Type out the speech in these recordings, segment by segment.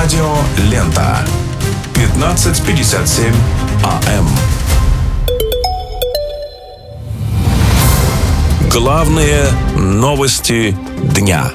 Радио Лента. 15:57 АМ. Главные новости дня.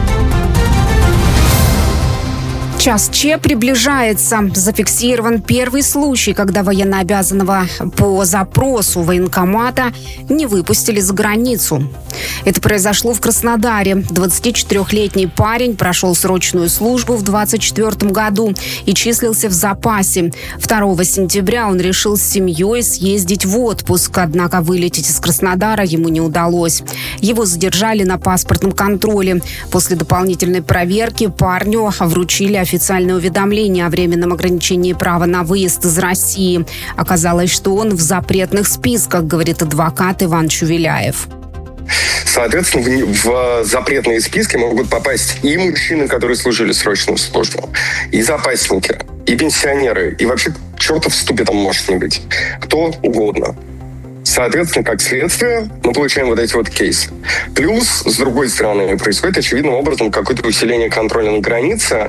Час Ч приближается. Зафиксирован первый случай, когда военнообязанного по запросу военкомата не выпустили за границу. Это произошло в Краснодаре. 24-летний парень прошел срочную службу в 24 году и числился в запасе. 2 сентября он решил с семьей съездить в отпуск, однако вылететь из Краснодара ему не удалось. Его задержали на паспортном контроле. После дополнительной проверки парню вручили официальное уведомление о временном ограничении права на выезд из России. Оказалось, что он в запретных списках, говорит адвокат Иван Чувеляев. Соответственно, в запретные списки могут попасть и мужчины, которые служили срочную службу, и запасники, и пенсионеры, и вообще чертов в ступе там может не быть. Кто угодно. Соответственно, как следствие, мы получаем вот эти вот кейсы. Плюс, с другой стороны, происходит очевидным образом какое-то усиление контроля на границе,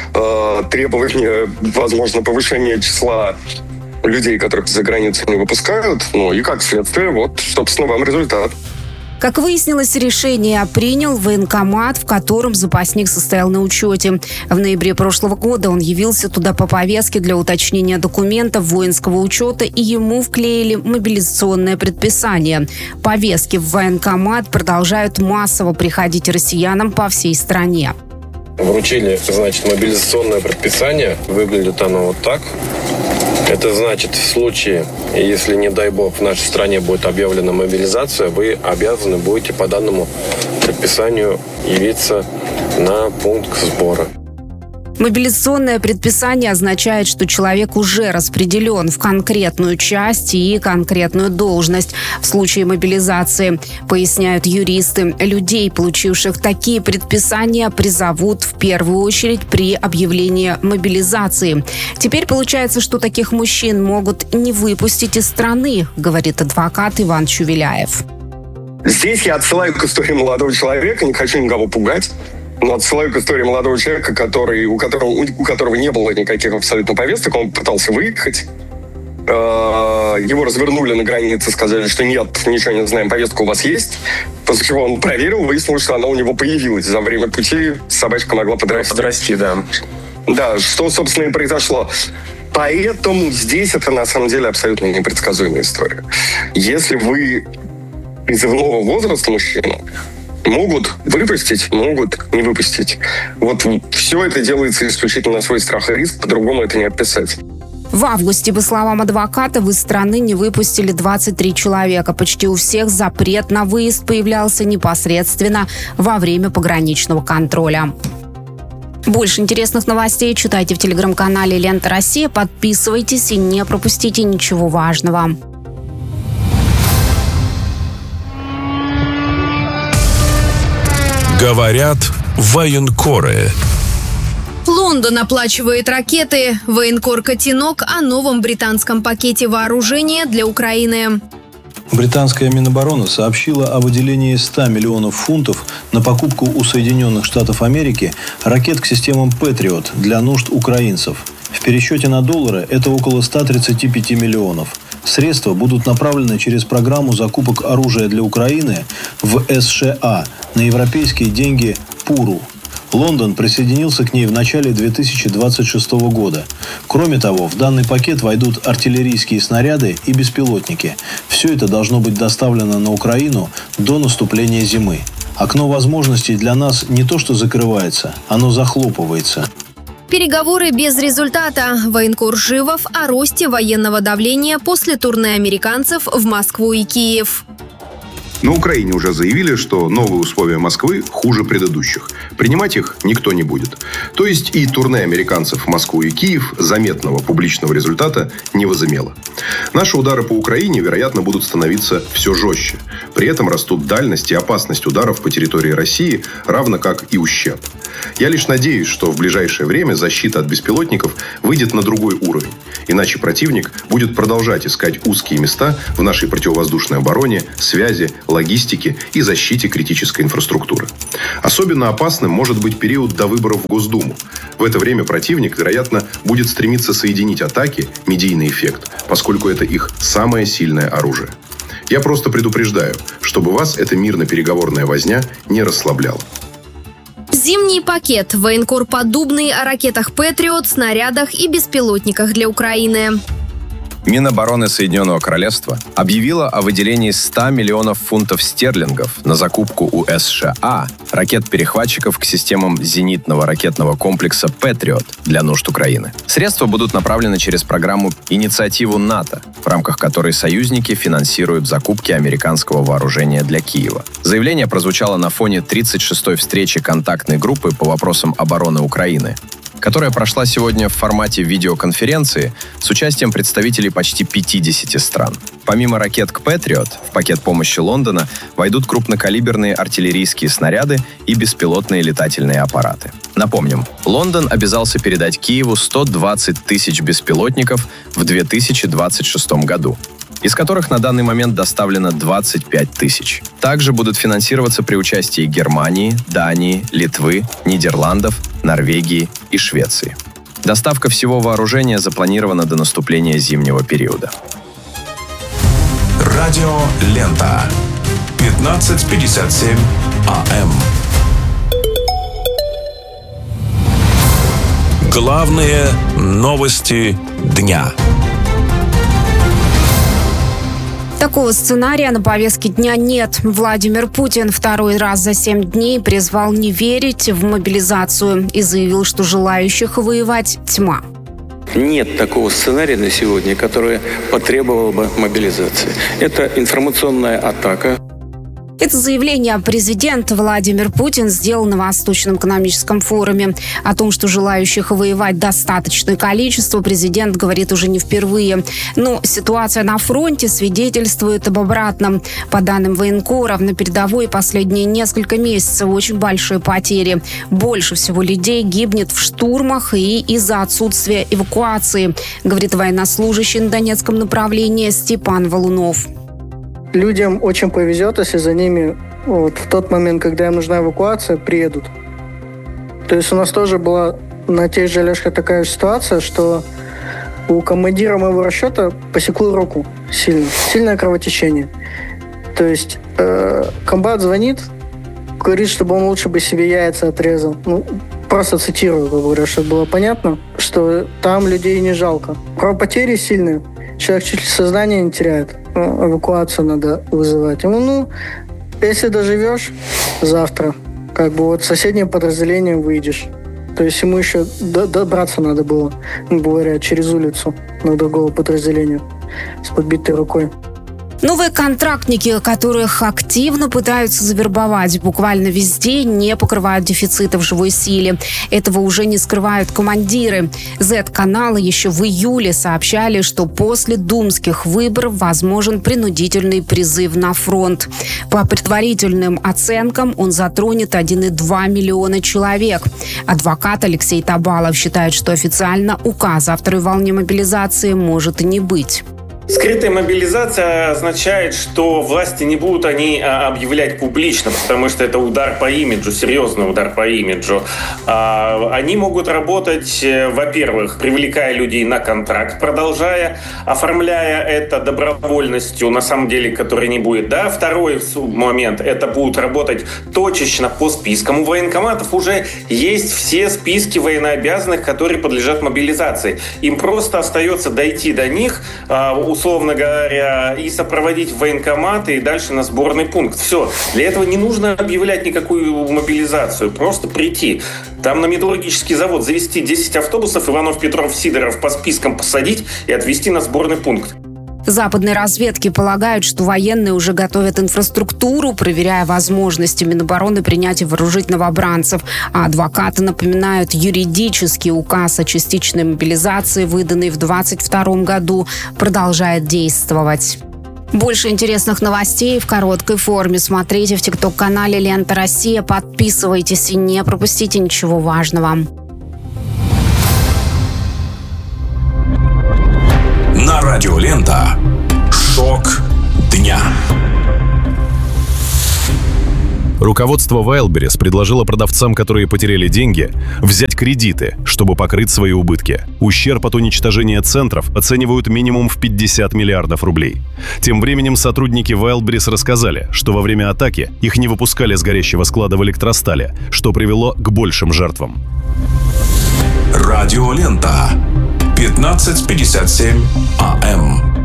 требование, возможно, повышение числа людей, которых за границу не выпускают. Ну и как следствие, вот, собственно, вам результат. Как выяснилось, решение принял военкомат, в котором запасник состоял на учете. В ноябре прошлого года он явился туда по повестке для уточнения документов воинского учета, и ему вклеили мобилизационное предписание. Повестки в военкомат продолжают массово приходить россиянам по всей стране. Вручили, значит, мобилизационное предписание. Выглядит оно вот так. Это значит, в случае, если, не дай бог, в нашей стране будет объявлена мобилизация, вы обязаны будете по данному предписанию явиться на пункт сбора. Мобилизационное предписание означает, что человек уже распределен в конкретную часть и конкретную должность в случае мобилизации, поясняют юристы. Людей, получивших такие предписания, призовут в первую очередь при объявлении мобилизации. Теперь получается, что таких мужчин могут не выпустить из страны, говорит адвокат Иван Чувеляев. Здесь я отсылаю к истории молодого человека, не хочу никого пугать. Но отсылаю к истории молодого человека, у которого не было никаких абсолютно повесток. Он пытался выехать. Его развернули на границе, сказали, что нет, ничего не знаем, повестка у вас есть. После чего он проверил, выяснилось, что она у него появилась. За время пути собачка могла подрасти. Да, что, собственно, и произошло. Поэтому здесь это, на самом деле, абсолютно непредсказуемая история. Если вы призывного возраста мужчина, могут выпустить, могут не выпустить. Вот все это делается исключительно на свой страх и риск, по-другому это не описать. В августе, по словам адвоката, из страны не выпустили 23 человека. Почти у всех запрет на выезд появлялся непосредственно во время пограничного контроля. Больше интересных новостей читайте в телеграм-канале «Лента Россия». Подписывайтесь и не пропустите ничего важного. Говорят военкоры. Лондон оплачивает ракеты. Военкор «Котенок» о новом британском пакете вооружения для Украины. Британская Минобороны сообщила о выделении 100 миллионов фунтов на покупку у Соединенных Штатов Америки ракет к системам «Патриот» для нужд украинцев. В пересчете на доллары это около 135 миллионов. Средства будут направлены через программу закупок оружия для Украины в США на европейские деньги ПУРУ. Лондон присоединился к ней в начале 2026 года. Кроме того, в данный пакет войдут артиллерийские снаряды и беспилотники. Все это должно быть доставлено на Украину до наступления зимы. Окно возможностей для нас не то что закрывается, оно захлопывается. Переговоры без результата. Военкор Живов о росте военного давления после турне американцев в Москву и Киев. На Украине уже заявили, что новые условия Москвы хуже предыдущих. Принимать их никто не будет. То есть и турне американцев в Москву и Киев заметного публичного результата не возымело. Наши удары по Украине, вероятно, будут становиться все жестче. При этом растут дальность и опасность ударов по территории России, равно как и ущерб. Я лишь надеюсь, что в ближайшее время защита от беспилотников выйдет на другой уровень. Иначе противник будет продолжать искать узкие места в нашей противовоздушной обороне, связи, логистике и защите критической инфраструктуры. Особенно опасным может быть период до выборов в Госдуму. В это время противник, вероятно, будет стремиться соединить атаки, медийный эффект, поскольку это их самое сильное оружие. Я просто предупреждаю, чтобы вас эта мирно-переговорная возня не расслабляла. Зимний пакет. Военкор подумный о ракетах «Патриот», снарядах и беспилотниках для Украины. Минобороны Соединенного Королевства объявила о выделении 100 миллионов фунтов стерлингов на закупку у США ракет-перехватчиков к системам зенитного ракетного комплекса «Патриот» для нужд Украины. Средства будут направлены через программу «Инициативу НАТО», в рамках которой союзники финансируют закупки американского вооружения для Киева. Заявление прозвучало на фоне 36-й встречи контактной группы по вопросам обороны Украины, которая прошла сегодня в формате видеоконференции с участием представителей почти 50 стран. Помимо ракет к «Патриот», в пакет помощи Лондона войдут крупнокалиберные артиллерийские снаряды и беспилотные летательные аппараты. Напомним, Лондон обязался передать Киеву 120 тысяч беспилотников в 2026 году, из которых на данный момент доставлено 25 тысяч. Также будут финансироваться при участии Германии, Дании, Литвы, Нидерландов, Норвегии и Швеции. Доставка всего вооружения запланирована до наступления зимнего периода. Радио «Лента». 15:57 АМ. Главные новости дня. Такого сценария на повестке дня нет. Владимир Путин второй раз за 7 дней призвал не верить в мобилизацию и заявил, что желающих воевать тьма. Нет такого сценария на сегодня, который потребовал бы мобилизации. Это информационная атака. Это заявление президент Владимир Путин сделал на Восточном экономическом форуме. О том, что желающих воевать достаточное количество, президент говорит уже не впервые. Но ситуация на фронте свидетельствует об обратном. По данным военкоров, на передовой последние несколько месяцев очень большие потери. Больше всего людей гибнет в штурмах и из-за отсутствия эвакуации, говорит военнослужащий на Донецком направлении Степан Валунов. Людям очень повезет, если за ними в тот момент, когда им нужна эвакуация, приедут. То есть у нас тоже была на тех же Олежках такая ситуация, что у командира моего расчета посекло руку сильно. Сильное кровотечение. То есть комбат звонит, говорит, чтобы он лучше бы себе яйца отрезал. Просто цитирую, говоря, чтобы было понятно, что там людей не жалко. Кровопотери сильные. Человек чуть ли сознание не теряет. Эвакуацию надо вызывать. Ему, если доживешь завтра, в соседнее подразделение выйдешь. То есть ему еще добраться надо было, говоря, через улицу на другого подразделения с подбитой рукой. Новые контрактники, которых активно пытаются завербовать буквально везде, не покрывают дефицита в живой силе. Этого уже не скрывают командиры. Z-каналы еще в июле сообщали, что после думских выборов возможен принудительный призыв на фронт. По предварительным оценкам он затронет 1,2 миллиона человек. Адвокат Алексей Табалов считает, что официально указа о второй волне мобилизации может и не быть. Скрытая мобилизация означает, что власти не будут они объявлять публично, потому что это удар по имиджу, серьезный удар по имиджу. Они могут работать, во-первых, привлекая людей на контракт, продолжая, оформляя это добровольностью, на самом деле, которой не будет. Да? Второй момент, это будут работать точечно по спискам. У военкоматов уже есть все списки военнообязанных, которые подлежат мобилизации. Им просто остается дойти до них, условно говоря, и сопроводить в военкоматы и дальше на сборный пункт. Все. Для этого не нужно объявлять никакую мобилизацию. Просто прийти. Там на металлургический завод завести 10 автобусов, Иванов, Петров, Сидоров по спискам посадить и отвезти на сборный пункт. Западные разведки полагают, что военные уже готовят инфраструктуру, проверяя возможности Минобороны принять и вооружить новобранцев. А адвокаты напоминают, юридический указ о частичной мобилизации, выданный в 2022 году, продолжает действовать. Больше интересных новостей в короткой форме смотрите в ТикТок-канале «Лента Россия». Подписывайтесь и не пропустите ничего важного. На радио «Лента». Шок дня. Руководство Wildberries предложило продавцам, которые потеряли деньги, взять кредиты, чтобы покрыть свои убытки. Ущерб от уничтожения центров оценивают минимум в 50 миллиардов рублей. Тем временем сотрудники Wildberries рассказали, что во время атаки их не выпускали с горящего склада в Электростале, что привело к большим жертвам. Радиолента. 15:57 АМ.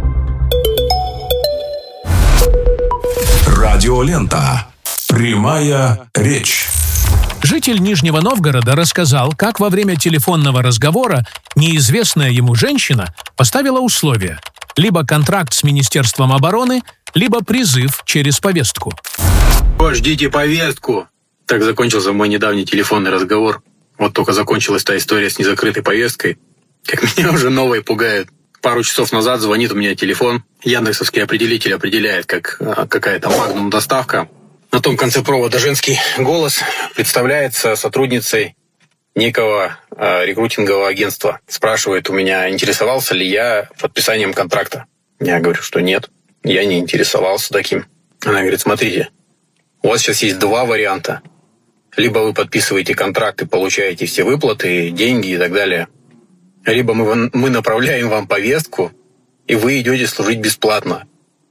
Радиолента. Прямая речь. Житель Нижнего Новгорода рассказал, как во время телефонного разговора неизвестная ему женщина поставила условия: либо контракт с Министерством обороны, либо призыв через повестку. Ждите повестку. Так закончился мой недавний телефонный разговор. Вот только закончилась та история с незакрытой повесткой. Как меня уже новые пугают. Пару часов назад звонит у меня телефон. Яндексовский определитель определяет, как какая-то магнум доставка. На том конце провода женский голос представляется сотрудницей некого рекрутингового агентства. Спрашивает у меня, интересовался ли я подписанием контракта. Я говорю, что нет, я не интересовался таким. Она говорит, смотрите, у вас сейчас есть два варианта. Либо вы подписываете контракт и получаете все выплаты, деньги и так далее. Либо мы направляем вам повестку, и вы идете служить бесплатно.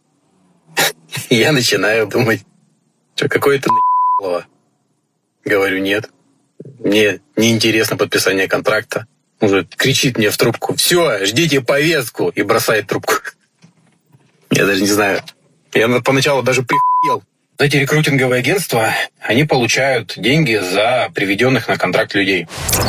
Я начинаю думать, что какое-то наебалово. Говорю, нет. Мне неинтересно подписание контракта. Уже кричит мне в трубку, все, ждите повестку, и бросает трубку. Я даже не знаю. Я поначалу даже прихуел. Эти рекрутинговые агентства, они получают деньги за приведенных на контракт людей.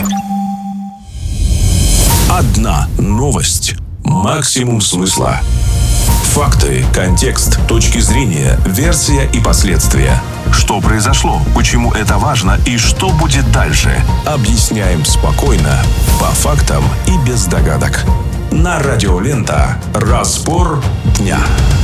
Одна новость. Максимум смысла. Факты, контекст, точки зрения, версия и последствия. Что произошло, почему это важно и что будет дальше. Объясняем спокойно, по фактам и без догадок. На Радиолента. Разбор дня.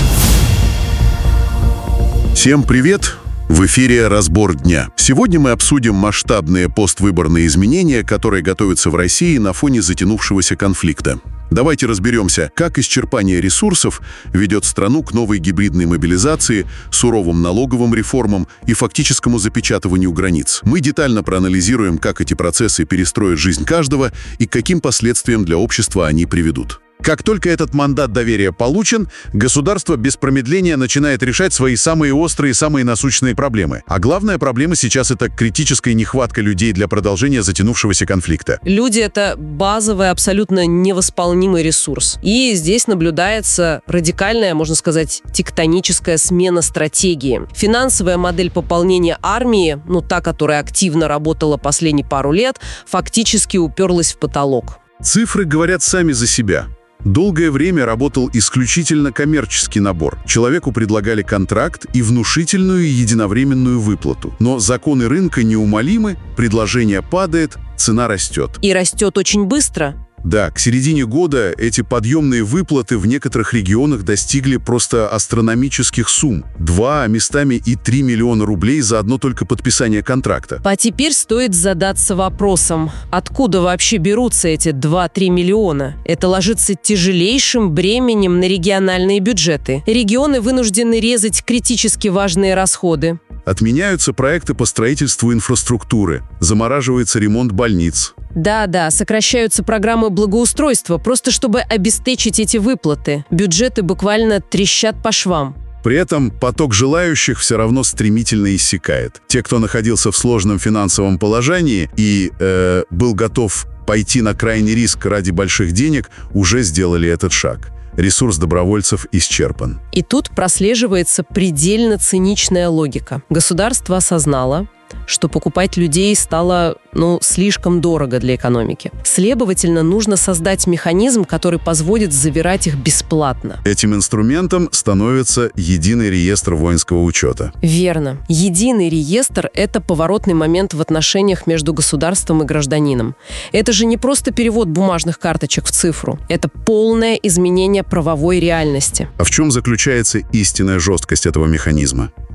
Всем привет! В эфире «Разбор дня». Сегодня мы обсудим масштабные поствыборные изменения, которые готовятся в России на фоне затянувшегося конфликта. Давайте разберемся, как исчерпание ресурсов ведет страну к новой гибридной мобилизации, суровым налоговым реформам и фактическому запечатыванию границ. Мы детально проанализируем, как эти процессы перестроят жизнь каждого и к каким последствиям для общества они приведут. Как только этот мандат доверия получен, государство без промедления начинает решать свои самые острые, самые насущные проблемы. А главная проблема сейчас — это критическая нехватка людей для продолжения затянувшегося конфликта. Люди — это базовый, абсолютно невосполнимый ресурс. И здесь наблюдается радикальная, можно сказать, тектоническая смена стратегии. Финансовая модель пополнения армии, та, которая активно работала последние пару лет, фактически уперлась в потолок. Цифры говорят сами за себя. Долгое время работал исключительно коммерческий набор. Человеку предлагали контракт и внушительную единовременную выплату. Но законы рынка неумолимы, предложение падает, цена растет. И растет очень быстро. Да, к середине года эти подъемные выплаты в некоторых регионах достигли просто астрономических сумм. 2, а местами и 3 миллиона рублей за одно только подписание контракта. А теперь стоит задаться вопросом, откуда вообще берутся эти 2-3 миллиона? Это ложится тяжелейшим бременем на региональные бюджеты. Регионы вынуждены резать критически важные расходы. Отменяются проекты по строительству инфраструктуры, замораживается ремонт больниц. Да, сокращаются программы благоустройства, просто чтобы обеспечить эти выплаты. Бюджеты буквально трещат по швам. При этом поток желающих все равно стремительно иссякает. Те, кто находился в сложном финансовом положении и был готов пойти на крайний риск ради больших денег, уже сделали этот шаг. Ресурс добровольцев исчерпан. И тут прослеживается предельно циничная логика. Государство осознало, что покупать людей стало, слишком дорого для экономики. Следовательно, нужно создать механизм, который позволит забирать их бесплатно. Этим инструментом становится единый реестр воинского учета. Верно. Единый реестр – это поворотный момент в отношениях между государством и гражданином. Это же не просто перевод бумажных карточек в цифру. Это полное изменение правовой реальности. А в чем заключается истинная жесткость этого механизма?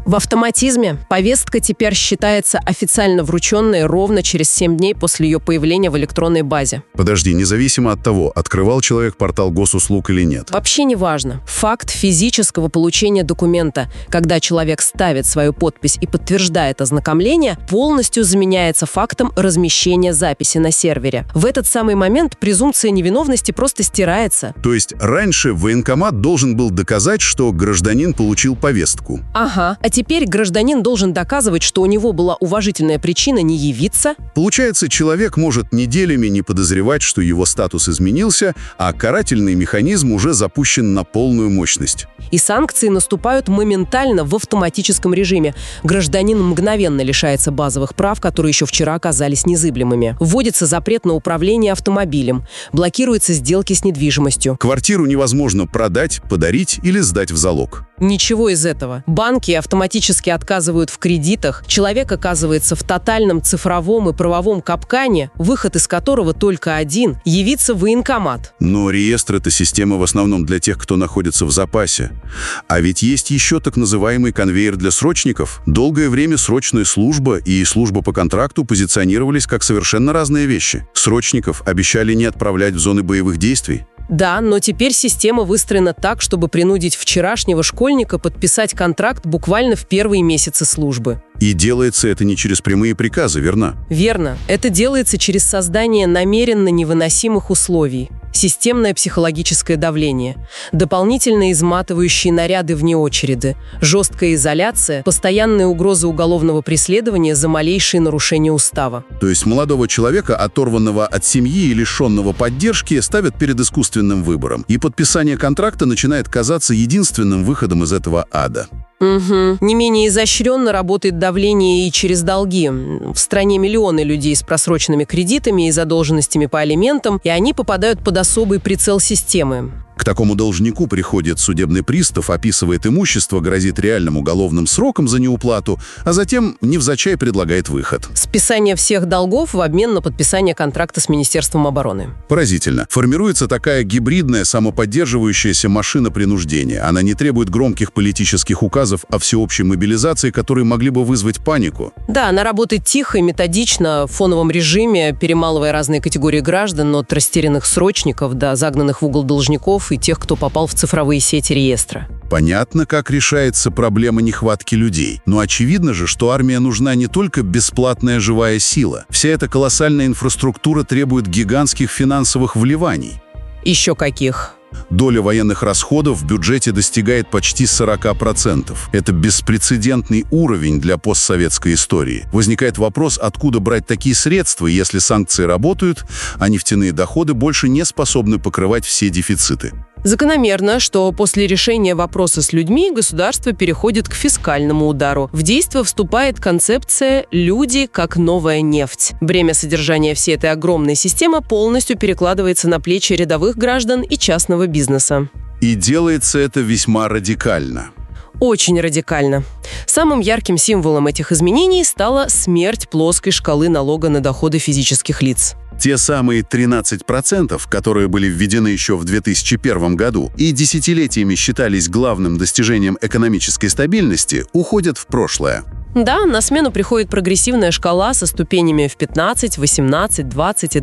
В автоматизме повестка теперь считается официально врученной ровно через 7 дней после ее появления в электронной базе. Подожди, независимо от того, открывал человек портал госуслуг или нет. Вообще не важно. Факт физического получения документа, когда человек ставит свою подпись и подтверждает ознакомление, полностью заменяется фактом размещения записи на сервере. В этот самый момент презумпция невиновности просто стирается. То есть раньше военкомат должен был доказать, что гражданин получил повестку. Ага. А теперь гражданин должен доказывать, что у него была уважительная причина не явиться. Получается, человек может неделями не подозревать, что его статус изменился, а карательный механизм уже запущен на полную мощность. И санкции наступают моментально в автоматическом режиме. Гражданин мгновенно лишается базовых прав, которые еще вчера оказались незыблемыми. Вводится запрет на управление автомобилем. Блокируются сделки с недвижимостью. Квартиру невозможно продать, подарить или сдать в залог. Ничего из этого. Банки автоматически отказывают в кредитах. Человек оказывается в тотальном цифровом и правовом капкане, выход из которого только один – явиться в военкомат. Но реестр – это система в основном для тех, кто находится в запасе. А ведь есть еще так называемый конвейер для срочников. Долгое время срочная служба и служба по контракту позиционировались как совершенно разные вещи. Срочников обещали не отправлять в зоны боевых действий. Да, но теперь система выстроена так, чтобы принудить вчерашнего школьника подписать контракт буквально в первые месяцы службы. И делается это не через прямые приказы, верно? Верно. Это делается через создание намеренно невыносимых условий. Системное психологическое давление, дополнительные изматывающие наряды вне очереди, жесткая изоляция, постоянные угрозы уголовного преследования за малейшие нарушения устава. То есть молодого человека, оторванного от семьи и лишенного поддержки, ставят перед искусственным выбором, и подписание контракта начинает казаться единственным выходом из этого ада. Угу. Не менее изощренно работает давление и через долги. В стране миллионы людей с просроченными кредитами и задолженностями по алиментам, и они попадают под особый прицел системы. К такому должнику приходит судебный пристав, описывает имущество, грозит реальным уголовным сроком за неуплату, а затем невзначай предлагает выход. Списание всех долгов в обмен на подписание контракта с Министерством обороны. Поразительно. Формируется такая гибридная, самоподдерживающаяся машина принуждения. Она не требует громких политических указов о всеобщей мобилизации, которые могли бы вызвать панику. Да, она работает тихо и методично, в фоновом режиме, перемалывая разные категории граждан, от растерянных срочников до загнанных в угол должников и тех, кто попал в цифровые сети реестра. Понятно, как решается проблема нехватки людей. Но очевидно же, что армия нужна не только бесплатная живая сила. Вся эта колоссальная инфраструктура требует гигантских финансовых вливаний. Еще каких? Доля военных расходов в бюджете достигает почти 40%. Это беспрецедентный уровень для постсоветской истории. Возникает вопрос, откуда брать такие средства, если санкции работают, а нефтяные доходы больше не способны покрывать все дефициты. Закономерно, что после решения вопроса с людьми государство переходит к фискальному удару. В действие вступает концепция «люди как новая нефть». Бремя содержания всей этой огромной системы полностью перекладывается на плечи рядовых граждан и частного бизнеса. И делается это весьма радикально. Очень радикально. Самым ярким символом этих изменений стала смерть плоской шкалы налога на доходы физических лиц. Те самые 13%, которые были введены еще в 2001 году и десятилетиями считались главным достижением экономической стабильности, уходят в прошлое. Да, на смену приходит прогрессивная шкала со ступенями в 15, 18, 20 и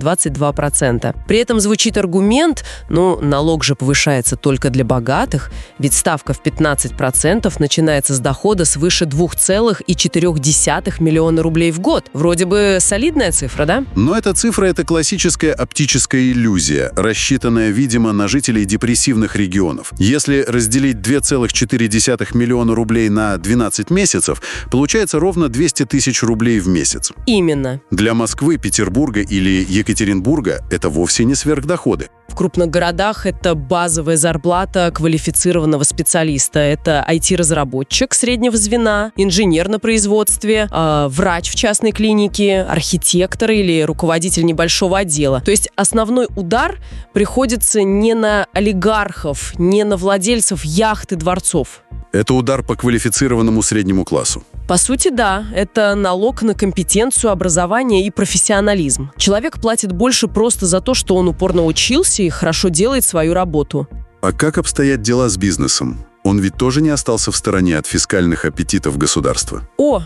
22%. При этом звучит аргумент, налог же повышается только для богатых, ведь ставка в 15% начинается с дохода свыше 2,4 миллиона рублей в год. Вроде бы солидная цифра, да? Но эта цифра – это классическая оптическая иллюзия, рассчитанная, видимо, на жителей депрессивных регионов. Если разделить 2,4 миллиона рублей на 12 месяцев, получается ровно 200 тысяч рублей в месяц. Именно. Для Москвы, Петербурга или Екатеринбурга это вовсе не сверхдоходы. В крупных городах это базовая зарплата квалифицированного специалиста. Это IT-разработчик среднего звена, инженер на производстве, врач в частной клинике, архитектор или руководитель небольшого отдела. То есть основной удар приходится не на олигархов, не на владельцев яхт и дворцов. Это удар по квалифицированному среднему классу. По сути, да. Это налог на компетенцию, образование и профессионализм. Человек платит больше просто за то, что он упорно учился и хорошо делает свою работу. А как обстоят дела с бизнесом? Он ведь тоже не остался в стороне от фискальных аппетитов государства.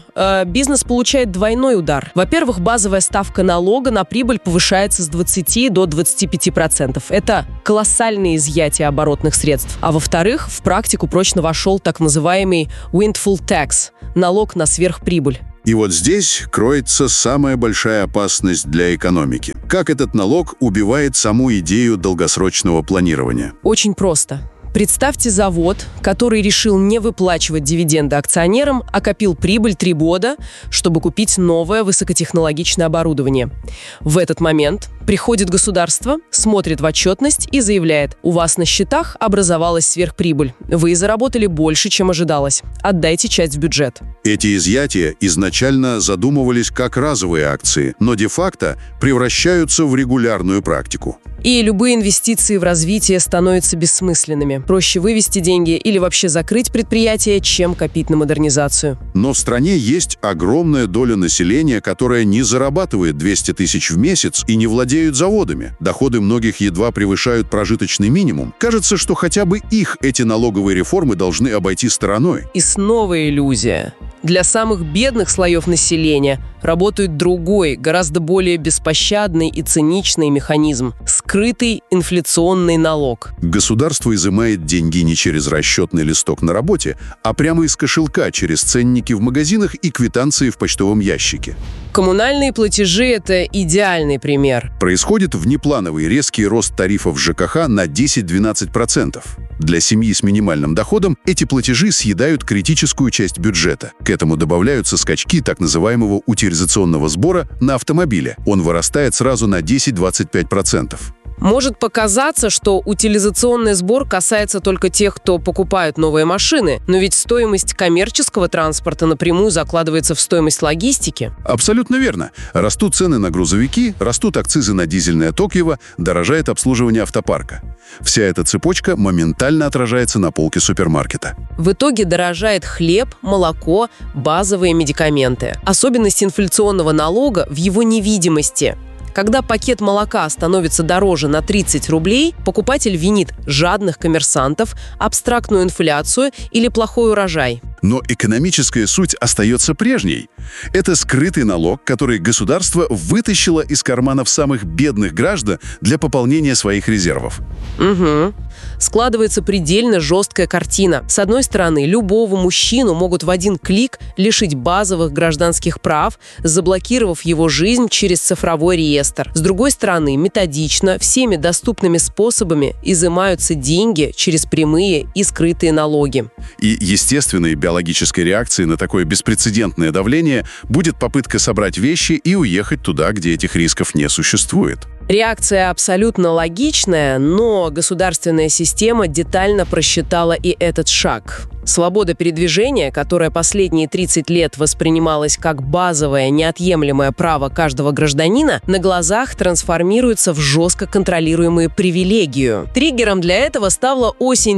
Бизнес получает двойной удар. Во-первых, базовая ставка налога на прибыль повышается с 20 до 25%. Это колоссальное изъятие оборотных средств. А во-вторых, в практику прочно вошел так называемый windfall tax – налог на сверхприбыль. И вот здесь кроется самая большая опасность для экономики. Как этот налог убивает саму идею долгосрочного планирования? Очень просто. Представьте завод, который решил не выплачивать дивиденды акционерам, а копил прибыль 3 года, чтобы купить новое высокотехнологичное оборудование. В этот момент приходит государство, смотрит в отчетность и заявляет: у вас на счетах образовалась сверхприбыль. Вы заработали больше, чем ожидалось. Отдайте часть в бюджет. Эти изъятия изначально задумывались как разовые акции, но де-факто превращаются в регулярную практику. И любые инвестиции в развитие становятся бессмысленными. Проще вывести деньги или вообще закрыть предприятие, чем копить на модернизацию. Но в стране есть огромная доля населения, которая не зарабатывает 200 тысяч в месяц и не владеют заводами. Доходы многих едва превышают прожиточный минимум. Кажется, что хотя бы их эти налоговые реформы должны обойти стороной. И снова иллюзия. Для самых бедных слоев населения работает другой, гораздо более беспощадный и циничный механизм – скрытый инфляционный налог. Государство изымает деньги не через расчетный листок на работе, а прямо из кошелька через ценники в магазинах и квитанции в почтовом ящике. Коммунальные платежи – это идеальный пример. Происходит внеплановый резкий рост тарифов ЖКХ на 10-12%. Для семьи с минимальным доходом эти платежи съедают критическую часть бюджета. К этому добавляются скачки так называемого утилизационного сбора на автомобиле. Он вырастает сразу на 10-25%. Может показаться, что утилизационный сбор касается только тех, кто покупает новые машины, но ведь стоимость коммерческого транспорта напрямую закладывается в стоимость логистики. Абсолютно верно. Растут цены на грузовики, растут акцизы на дизельное топливо, дорожает обслуживание автопарка. Вся эта цепочка моментально отражается на полке супермаркета. В итоге дорожает хлеб, молоко, базовые медикаменты. Особенность инфляционного налога в его невидимости. Когда пакет молока становится дороже на 30 рублей, покупатель винит жадных коммерсантов, абстрактную инфляцию или плохой урожай. Но экономическая суть остается прежней. Это скрытый налог, который государство вытащило из карманов самых бедных граждан для пополнения своих резервов. Угу. Складывается предельно жесткая картина. С одной стороны, любого мужчину могут в один клик лишить базовых гражданских прав, заблокировав его жизнь через цифровой реестр. С другой стороны, методично, всеми доступными способами изымаются деньги через прямые и скрытые налоги. И естественной биологической реакцией на такое беспрецедентное давление будет попытка собрать вещи и уехать туда, где этих рисков не существует. Реакция абсолютно логичная, но государственная система детально просчитала и этот шаг. Свобода передвижения, которая последние 30 лет воспринималась как базовое, неотъемлемое право каждого гражданина, на глазах трансформируется в жестко контролируемую привилегию. Триггером для этого стала осень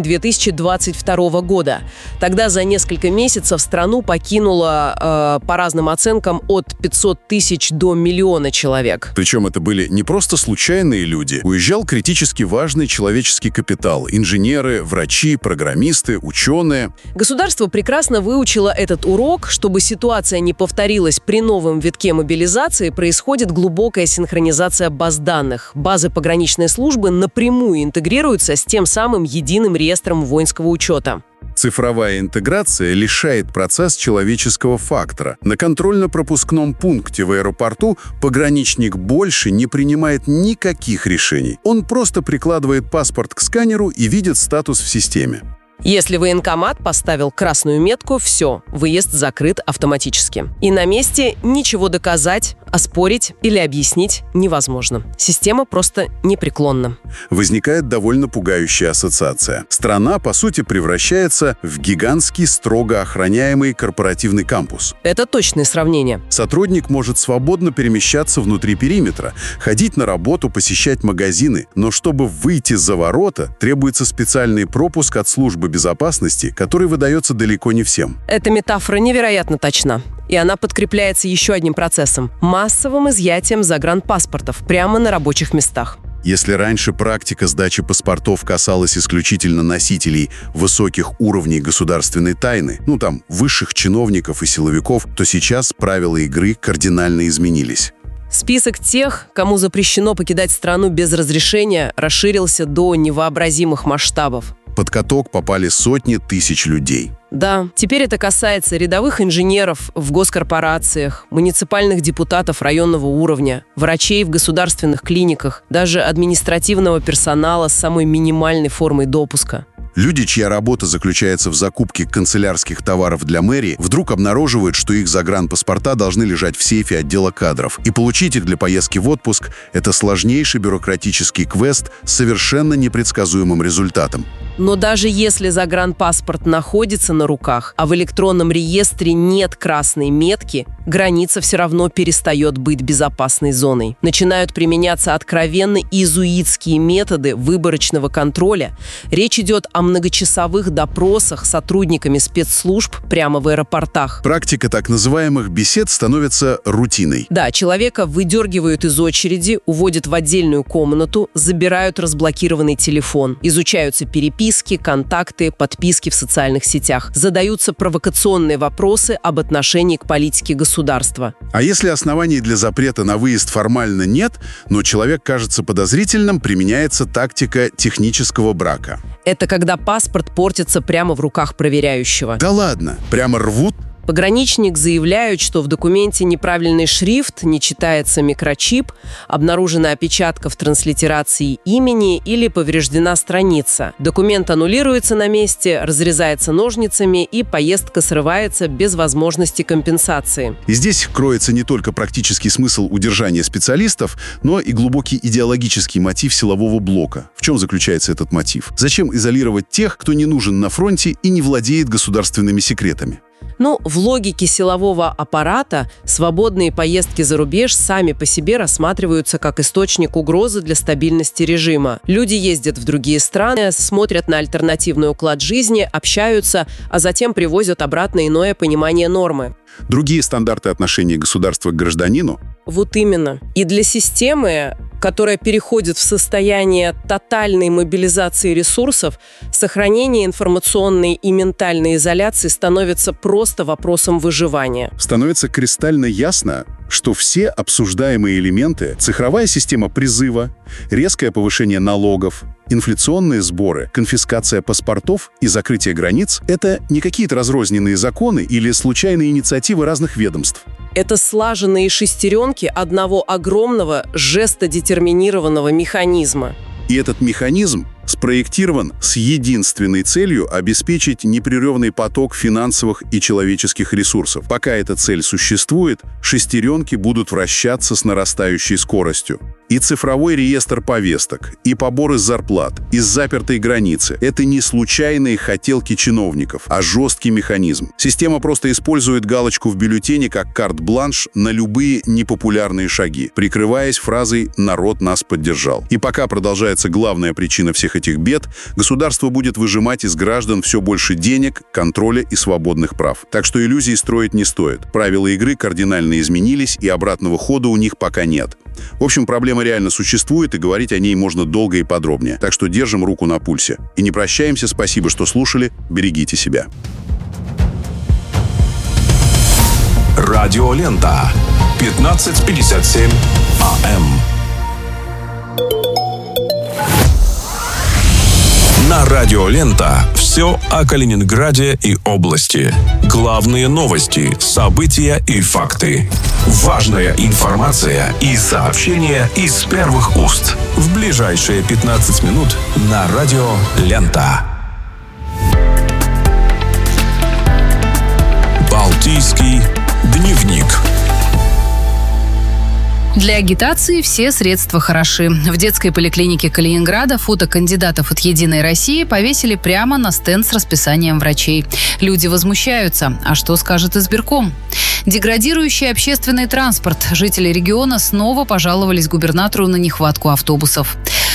2022 года. Тогда за несколько месяцев страну покинуло, по разным оценкам, от 500 тысяч до миллиона человек. Причем это были не просто случайные люди. Уезжал критически важный человеческий капитал. Инженеры, врачи, программисты, ученые. Государство прекрасно выучило этот урок. Чтобы ситуация не повторилась при новом витке мобилизации, происходит глубокая синхронизация баз данных. Базы пограничной службы напрямую интегрируются с тем самым единым реестром воинского учета. Цифровая интеграция лишает процесс человеческого фактора. На контрольно-пропускном пункте в аэропорту пограничник больше не принимает никаких решений. Он просто прикладывает паспорт к сканеру и видит статус в системе. Если военкомат поставил красную метку, все, выезд закрыт автоматически. И на месте ничего доказать, оспорить или объяснить невозможно. Система просто непреклонна. Возникает довольно пугающая ассоциация. Страна, по сути, превращается в гигантский, строго охраняемый корпоративный кампус. Это точное сравнение. Сотрудник может свободно перемещаться внутри периметра, ходить на работу, посещать магазины, но чтобы выйти за ворота, требуется специальный пропуск от службы безопасности, который выдается далеко не всем. Эта метафора невероятно точна. И она подкрепляется еще одним процессом – массовым изъятием загранпаспортов прямо на рабочих местах. Если раньше практика сдачи паспортов касалась исключительно носителей высоких уровней государственной тайны, высших чиновников и силовиков, то сейчас правила игры кардинально изменились. Список тех, кому запрещено покидать страну без разрешения, расширился до невообразимых масштабов. Под каток попали сотни тысяч людей. Да, теперь это касается рядовых инженеров в госкорпорациях, муниципальных депутатов районного уровня, врачей в государственных клиниках, даже административного персонала с самой минимальной формой допуска. Люди, чья работа заключается в закупке канцелярских товаров для мэрии, вдруг обнаруживают, что их загранпаспорта должны лежать в сейфе отдела кадров. И получить их для поездки в отпуск – это сложнейший бюрократический квест с совершенно непредсказуемым результатом. Но даже если загранпаспорт находится на руках, а в электронном реестре нет красной метки, граница все равно перестает быть безопасной зоной. Начинают применяться откровенно иезуитские методы выборочного контроля. Речь идет о многочасовых допросах сотрудниками спецслужб прямо в аэропортах. Практика так называемых бесед становится рутиной. Да, человека выдергивают из очереди, уводят в отдельную комнату, забирают разблокированный телефон, изучаются переписки, контакты, подписки в социальных сетях, задаются провокационные вопросы об отношении к политике государства. А если оснований для запрета на выезд формально нет, но человек кажется подозрительным, применяется тактика технического брака. Это когда паспорт портится прямо в руках проверяющего. Да ладно, прямо рвут? Пограничник заявляет, что в документе неправильный шрифт, не читается микрочип, обнаружена опечатка в транслитерации имени или повреждена страница. Документ аннулируется на месте, разрезается ножницами, и поездка срывается без возможности компенсации. И здесь кроется не только практический смысл удержания специалистов, но и глубокий идеологический мотив силового блока. В чем заключается этот мотив? Зачем изолировать тех, кто не нужен на фронте и не владеет государственными секретами? В логике силового аппарата свободные поездки за рубеж сами по себе рассматриваются как источник угрозы для стабильности режима. Люди ездят в другие страны, смотрят на альтернативный уклад жизни, общаются, а затем привозят обратно иное понимание нормы. Другие стандарты отношения государства к гражданину? Вот именно. И для системы, которая переходит в состояние тотальной мобилизации ресурсов, сохранение информационной и ментальной изоляции становится просто вопросом выживания. Становится кристально ясно, что все обсуждаемые элементы – цифровая система призыва, резкое повышение налогов, инфляционные сборы, конфискация паспортов и закрытие границ – это не какие-то разрозненные законы или случайные инициативы разных ведомств. Это слаженные шестеренки одного огромного жестодетерминированного механизма. И этот механизм спроектирован с единственной целью обеспечить непрерывный поток финансовых и человеческих ресурсов. Пока эта цель существует, шестеренки будут вращаться с нарастающей скоростью. И цифровой реестр повесток, и поборы зарплат, и запертой границы – это не случайные хотелки чиновников, а жесткий механизм. Система просто использует галочку в бюллетене как карт-бланш на любые непопулярные шаги, прикрываясь фразой «народ нас поддержал». И пока продолжается главная причина всех этих бед, государство будет выжимать из граждан все больше денег, контроля и свободных прав. Так что иллюзий строить не стоит. Правила игры кардинально изменились, и обратного хода у них пока нет. В общем, проблема реально существует, и говорить о ней можно долго и подробнее. Так что держим руку на пульсе. И не прощаемся. Спасибо, что слушали. Берегите себя. Радиолента. 15:57 АМ. На Радиолента все о Калининграде и области. Главные новости, события и факты. Важная информация и сообщения из первых уст. В ближайшие 15 минут на Радиолента. Балтийский дневник. Для агитации все средства хороши. В детской поликлинике Калининграда фото кандидатов от «Единой России» повесили прямо на стенд с расписанием врачей. Люди возмущаются. А что скажет избирком? Деградирующий общественный транспорт. Жители региона снова пожаловались губернатору на нехватку автобусов.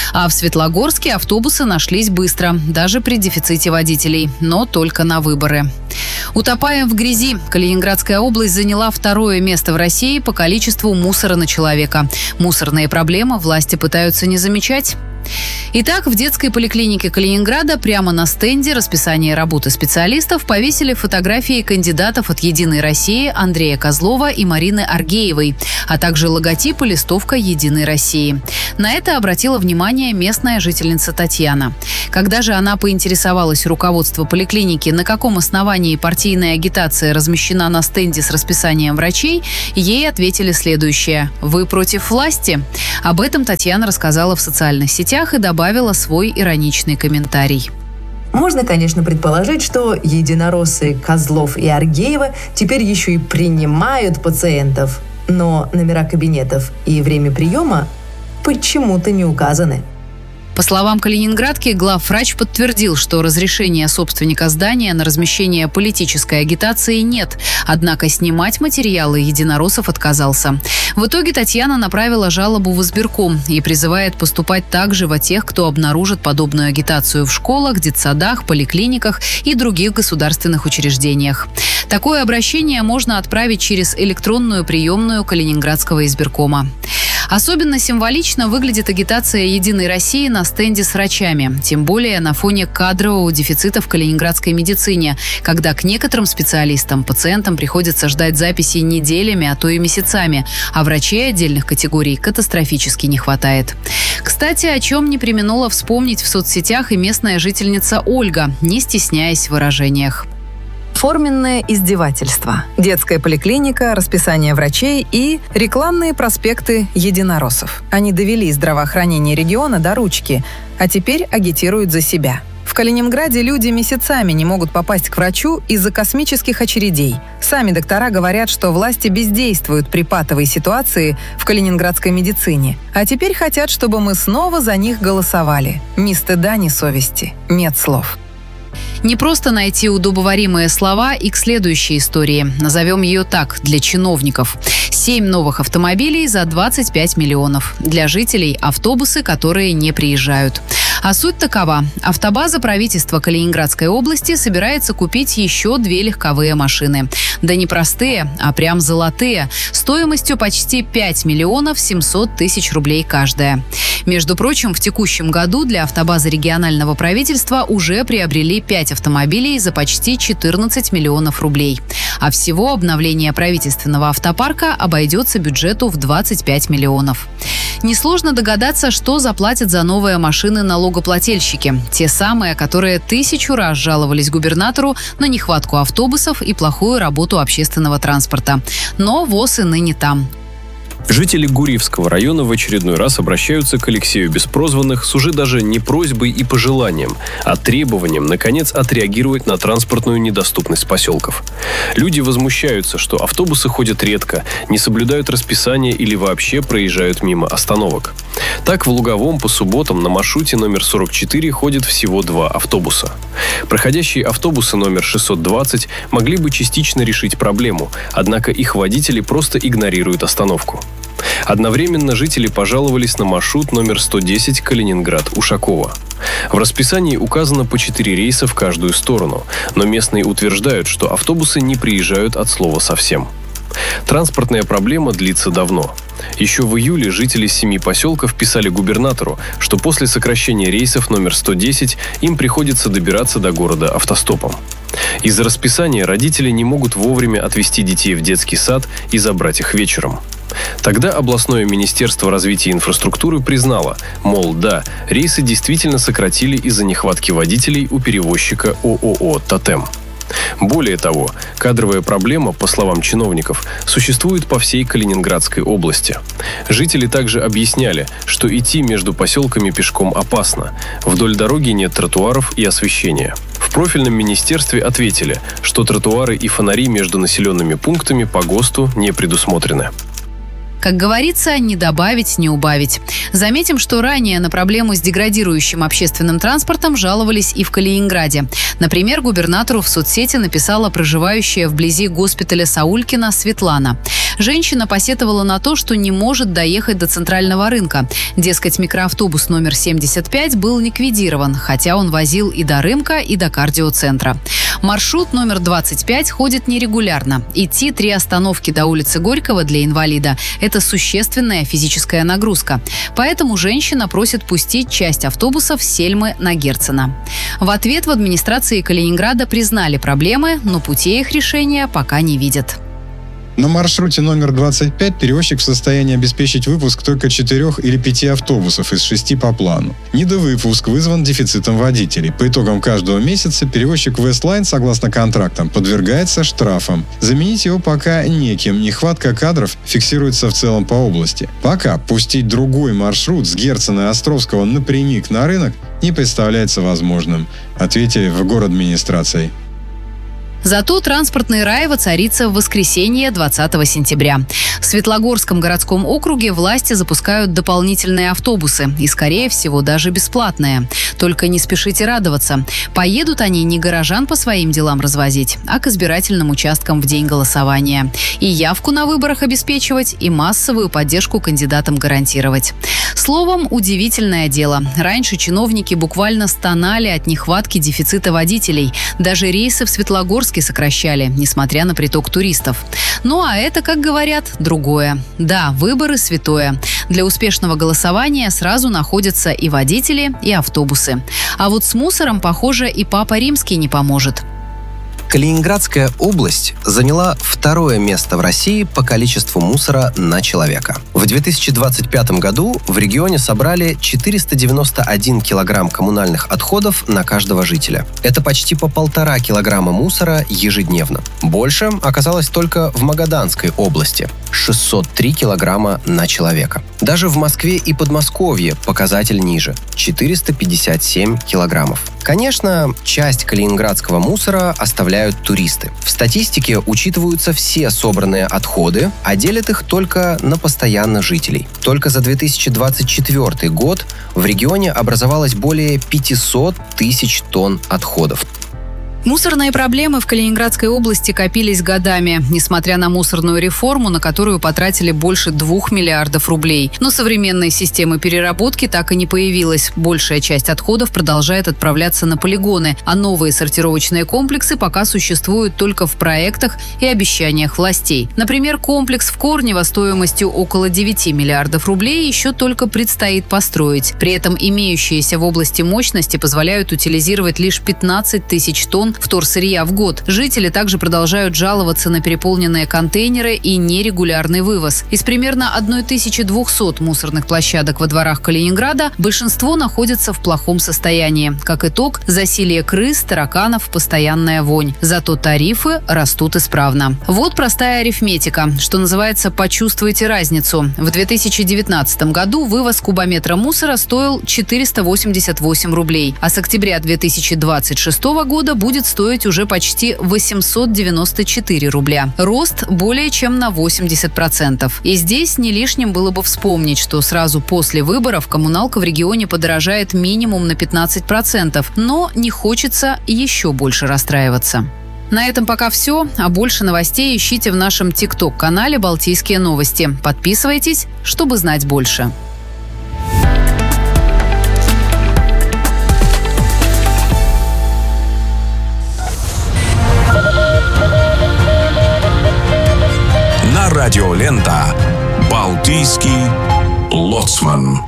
А в Светлогорске автобусы нашлись быстро, даже при дефиците водителей, но только на выборы. Утопаем в грязи. Калининградская область заняла 2-е место в России по количеству мусора на человека. Мусорные проблемы власти пытаются не замечать. Итак, в детской поликлинике Калининграда прямо на стенде расписания работы специалистов повесили фотографии кандидатов от «Единой России» Андрея Козлова и Марины Аргеевой, а также логотип и листовка «Единой России». На это обратила внимание местная жительница Татьяна. Когда же она поинтересовалась руководство поликлиники, на каком основании партийная агитация размещена на стенде с расписанием врачей, ей ответили следующее: «Вы против власти?» Об этом Татьяна рассказала в социальных сетях и добавила свой ироничный комментарий. Можно, конечно, предположить, что единороссы Козлов и Аргеева теперь еще и принимают пациентов, но номера кабинетов и время приема почему-то не указаны. По словам калининградки, главврач подтвердил, что разрешения собственника здания на размещение политической агитации нет, однако снимать материалы единороссов отказался. В итоге Татьяна направила жалобу в избирком и призывает поступать также во тех, кто обнаружит подобную агитацию в школах, детсадах, поликлиниках и других государственных учреждениях. Такое обращение можно отправить через электронную приемную Калининградского избиркома. Особенно символично выглядит агитация «Единой России» на стенде с врачами. Тем более на фоне кадрового дефицита в калининградской медицине, когда к некоторым специалистам пациентам приходится ждать записи неделями, а то и месяцами, а врачей отдельных категорий катастрофически не хватает. Кстати, о чем не преминула вспомнить в соцсетях и местная жительница Ольга, не стесняясь в выражениях. Форменное издевательство, детская поликлиника, расписание врачей и рекламные проспекты единороссов. Они довели здравоохранение региона до ручки, а теперь агитируют за себя. В Калининграде люди месяцами не могут попасть к врачу из-за космических очередей. Сами доктора говорят, что власти бездействуют при патовой ситуации в калининградской медицине. А теперь хотят, чтобы мы снова за них голосовали. Ни стыда, ни совести. Нет слов. Не просто найти удобоваримые слова и к следующей истории. Назовем ее так, для чиновников. 7 новых автомобилей за 25 миллионов. Для жителей – автобусы, которые не приезжают. А суть такова. Автобаза правительства Калининградской области собирается купить еще 2 легковые машины. Да не простые, а прям золотые. Стоимостью почти 5 миллионов 700 тысяч рублей каждая. Между прочим, в текущем году для автобазы регионального правительства уже приобрели 5 автомобилей за почти 14 миллионов рублей. А всего обновление правительственного автопарка обойдется бюджету в 25 миллионов. Несложно догадаться, что заплатят за новые машины налогоплательщики. Те самые, которые 1000 раз жаловались губернатору на нехватку автобусов и плохую работу общественного транспорта. Но ВОС и ныне там. Жители Гурьевского района в очередной раз обращаются к Алексею Беспрозванных с уже даже не просьбой и пожеланием, а требованием, наконец, отреагировать на транспортную недоступность поселков. Люди возмущаются, что автобусы ходят редко, не соблюдают расписание или вообще проезжают мимо остановок. Так, в Луговом по субботам на маршруте номер 44 ходит всего 2 автобуса. Проходящие автобусы номер 620 могли бы частично решить проблему, однако их водители просто игнорируют остановку. Одновременно жители пожаловались на маршрут номер 110 Калининград-Ушакова. В расписании указано по 4 рейса в каждую сторону, но местные утверждают, что автобусы не приезжают от слова совсем. Транспортная проблема длится давно. Еще в июле жители 7 поселков писали губернатору, что после сокращения рейсов номер 110 им приходится добираться до города автостопом. Из-за расписания родители не могут вовремя отвезти детей в детский сад и забрать их вечером. Тогда областное министерство развития инфраструктуры признало, мол, да, рейсы действительно сократили из-за нехватки водителей у перевозчика ООО «Тотем». Более того, кадровая проблема, по словам чиновников, существует по всей Калининградской области. Жители также объясняли, что идти между поселками пешком опасно. Вдоль дороги нет тротуаров и освещения. В профильном министерстве ответили, что тротуары и фонари между населенными пунктами по ГОСТу не предусмотрены. Как говорится, не добавить, не убавить. Заметим, что ранее на проблему с деградирующим общественным транспортом жаловались и в Калининграде. Например, губернатору в соцсети написала проживающая вблизи госпиталя Саулькина Светлана. Женщина посетовала на то, что не может доехать до центрального рынка. Дескать, микроавтобус номер 75 был ликвидирован, хотя он возил и до рынка, и до кардиоцентра. Маршрут номер 25 ходит нерегулярно. Идти 3 остановки до улицы Горького для инвалида – это существенная физическая нагрузка. Поэтому женщина просит пустить часть автобусов с Сельмы на Герцена. В ответ в администрации Калининграда признали проблемы, но путей их решения пока не видят. На маршруте номер 25 перевозчик в состоянии обеспечить выпуск только 4 или 5 автобусов из 6 по плану. Недовыпуск вызван дефицитом водителей. По итогам каждого месяца перевозчик Westline, согласно контрактам, подвергается штрафам. Заменить его пока неким. Нехватка кадров фиксируется в целом по области. Пока пустить другой маршрут с Герцена и Островского напрямик на рынок не представляется возможным, ответили в городадминистрации. Зато транспортный рай воцарится в воскресенье 20 сентября. В Светлогорском городском округе власти запускают дополнительные автобусы. И, скорее всего, даже бесплатные. Только не спешите радоваться. Поедут они не горожан по своим делам развозить, а к избирательным участкам в день голосования. И явку на выборах обеспечивать, и массовую поддержку кандидатам гарантировать. Словом, удивительное дело. Раньше чиновники буквально стонали от нехватки дефицита водителей. Даже рейсы в Светлогорск сокращали, несмотря на приток туристов. Ну а это, как говорят, другое. Да, выборы святое. Для успешного голосования сразу находятся и водители, и автобусы. А вот с мусором, похоже, и Папа Римский не поможет. Калининградская область заняла 2-е место в России по количеству мусора на человека. В 2025 году в регионе собрали 491 килограмм коммунальных отходов на каждого жителя. Это почти по 1,5 килограмма мусора ежедневно. Больше оказалось только в Магаданской области – 603 килограмма на человека. Даже в Москве и Подмосковье показатель ниже – 457 килограммов. Конечно, часть калининградского мусора оставляют туристы. В статистике учитываются все собранные отходы, а делят их только на постоянных жителей. Только за 2024 год в регионе образовалось более 500 тысяч тонн отходов. Мусорные проблемы в Калининградской области копились годами, несмотря на мусорную реформу, на которую потратили больше 2 миллиардов рублей. Но современной системы переработки так и не появилась. Большая часть отходов продолжает отправляться на полигоны, а новые сортировочные комплексы пока существуют только в проектах и обещаниях властей. Например, комплекс в Корнево стоимостью около 9 миллиардов рублей еще только предстоит построить. При этом имеющиеся в области мощности позволяют утилизировать лишь 15 тысяч тонн вторсырья в год. Жители также продолжают жаловаться на переполненные контейнеры и нерегулярный вывоз. Из примерно 1200 мусорных площадок во дворах Калининграда большинство находятся в плохом состоянии. Как итог, засилье крыс, тараканов, постоянная вонь. Зато тарифы растут исправно. Вот простая арифметика, что называется «почувствуйте разницу». В 2019 году вывоз кубометра мусора стоил 488 рублей, а с октября 2026 года будет стоить уже почти 894 рубля. Рост более чем на 80%. И здесь не лишним было бы вспомнить, что сразу после выборов коммуналка в регионе подорожает минимум на 15%, но не хочется еще больше расстраиваться. На этом пока все, а больше новостей ищите в нашем ТикТок-канале «Балтийские новости». Подписывайтесь, чтобы знать больше. Радиолента «Балтийский лоцман».